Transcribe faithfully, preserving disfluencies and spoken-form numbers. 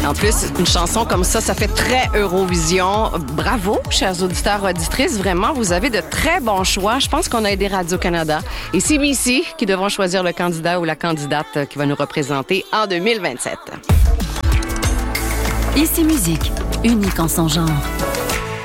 En plus, une chanson comme ça, ça fait très Eurovision. Bravo, chers auditeurs, auditrices. Vraiment, vous avez de très bons choix. Je pense qu'on a aidé Radio-Canada et C B C qui devront choisir le candidat ou la candidate qui va nous représenter en deux mille vingt-sept. Ici Musique, unique en son genre.